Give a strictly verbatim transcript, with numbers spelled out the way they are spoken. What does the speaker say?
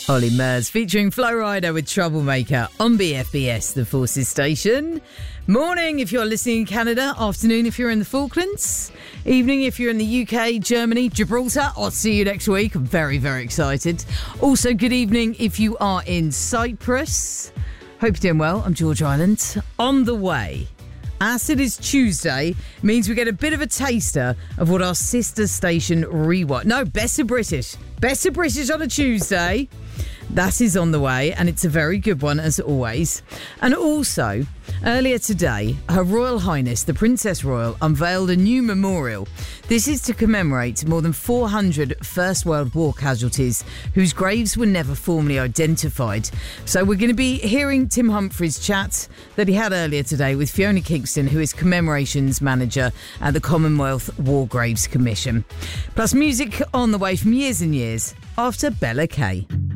Ollie Murs featuring Flo Rida with Troublemaker on B F B S, the Forces station. Morning if you're listening in Canada, afternoon if you're in the Falklands, evening if you're in the U K, Germany, Gibraltar. I'll see you next week. I'm very, very excited. Also, good evening if you are in Cyprus. Hope you're doing well. I'm George Island. On the way. As it is Tuesday, means we get a bit of a taster of what our sister station Rewatch. No, Best of British. Best of British on a Tuesday. That is on the way, and it's a very good one, as always. And also, earlier today, Her Royal Highness, the Princess Royal, unveiled a new memorial. This is to commemorate more than four hundred First World War casualties whose graves were never formally identified. So we're going to be hearing Tim Humphries' chat that he had earlier today with Fiona Kingston, who is Commemorations Manager at the Commonwealth War Graves Commission. Plus music on the way from Years and Years after Bella Kay.